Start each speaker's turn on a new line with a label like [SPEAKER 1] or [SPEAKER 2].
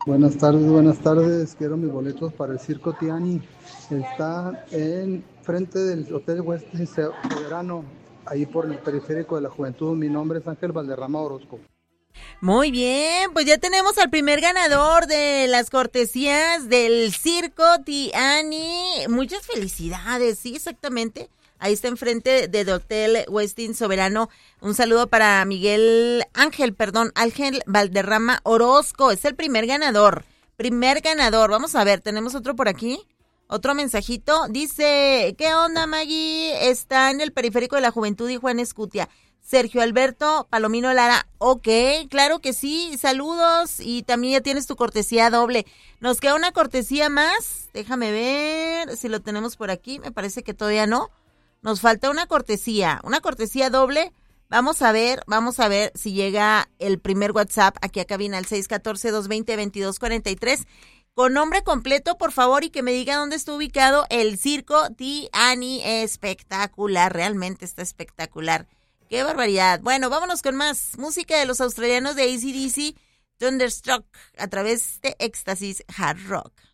[SPEAKER 1] Buenas tardes, buenas tardes. Quiero mis boletos para el Circo Tiani. Está en frente del Hotel Westin Soberano, ahí por el periférico de la Juventud. Mi nombre es Ángel Valderrama Orozco.
[SPEAKER 2] Muy bien, pues ya tenemos al primer ganador de las cortesías del Circo Tiani. Muchas felicidades, sí, exactamente. Ahí está enfrente del Hotel Westin Soberano. Un saludo para Ángel Valderrama Orozco. Es el primer ganador. Primer ganador. Vamos a ver, tenemos otro por aquí. Otro mensajito. Dice, ¿qué onda, Maggie? Está en el periférico de la Juventud y Juan Escutia. Sergio Alberto Palomino Lara, ok, claro que sí, saludos y también ya tienes tu cortesía doble. Nos queda una cortesía más, déjame ver si lo tenemos por aquí, me parece que todavía no. Nos falta una cortesía doble. Vamos a ver si llega el primer WhatsApp aquí a cabina al 614-220-2243. Con nombre completo, por favor, y que me diga dónde está ubicado el Circo Tiani. Espectacular, realmente está espectacular. ¡Qué barbaridad! Bueno, vámonos con más música de los australianos de AC/DC, Thunderstruck, a través de Éxtasis Hard Rock.